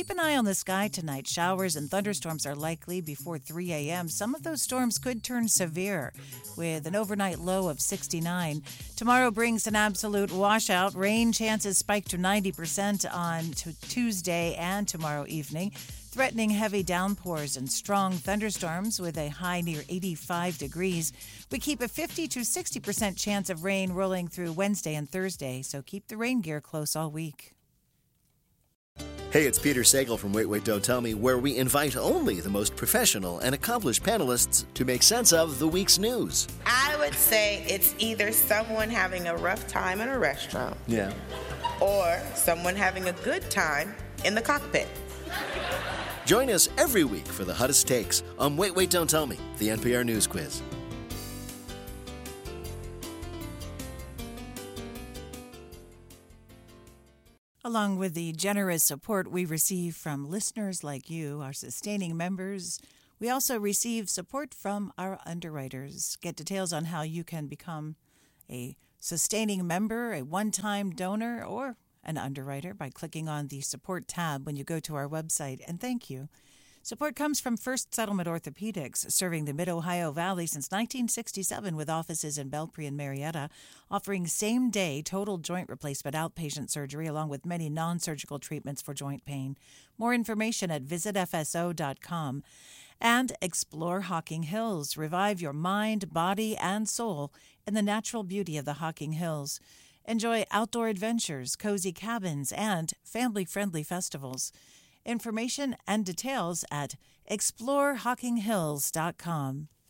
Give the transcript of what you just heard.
keep an eye on the sky tonight. Showers and thunderstorms are likely before 3 a.m. Some of those storms could turn severe with an overnight low of 69. Tomorrow brings an absolute washout. Rain chances spike to 90% on Tuesday and tomorrow evening, threatening heavy downpours and strong thunderstorms with a high near 85 degrees. We keep a 50 to 60% chance of rain rolling through Wednesday and Thursday, so keep the rain gear close all week. Hey, it's Peter Sagal from Wait, Wait, Don't Tell Me, where we invite only the most professional and accomplished panelists to make sense of the week's news. I would say it's either someone having a rough time in a restaurant, Yeah. or someone having a good time in the cockpit. Join us every week for the hottest takes on Wait, Wait, Don't Tell Me, the NPR News Quiz. Along with the generous support we receive from listeners like you, our sustaining members, we also receive support from our underwriters. Get details on how you can become a sustaining member, a one-time donor, or an underwriter by clicking on the support tab when you go to our website. And thank you. Support comes from First Settlement Orthopedics, serving the Mid-Ohio Valley since 1967 with offices in Belpre and Marietta, offering same-day total joint replacement outpatient surgery along with many non-surgical treatments for joint pain. More information at visitfso.com. And Explore Hocking Hills. Revive your mind, body, and soul in the natural beauty of the Hocking Hills. Enjoy outdoor adventures, cozy cabins, and family-friendly festivals. Information and details at explorehockingHills.com.